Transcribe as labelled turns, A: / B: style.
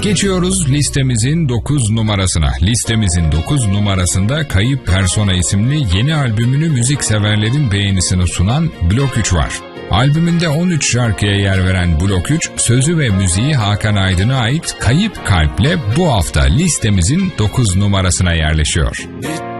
A: Geçiyoruz listemizin 9 numarasına. Listemizin 9 numarasında Kayıp Persona isimli yeni albümünü müzikseverlerin beğenisini sunan Blok 3 var. Albümünde 13 şarkıya yer veren Blok 3, sözü ve müziği Hakan Aydın'a ait Kayıp Kalp'le bu hafta listemizin 9 numarasına yerleşiyor.